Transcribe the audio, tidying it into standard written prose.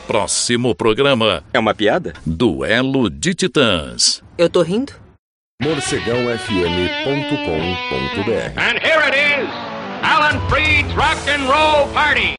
próximo programa. É uma piada? Duelo de Titãs. Eu tô rindo? morcegãofm.com.br. And here it is, Alan Freed's Rock and Roll Party.